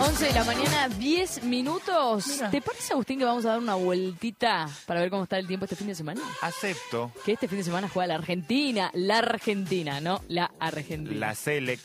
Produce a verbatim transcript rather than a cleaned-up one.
once de la mañana, diez minutos. Mira. ¿Te parece, Agustín, que vamos a dar una vueltita para ver cómo está el tiempo este fin de semana? Acepto. Que este fin de semana juega la Argentina. La Argentina, no la Argentina. La Selec.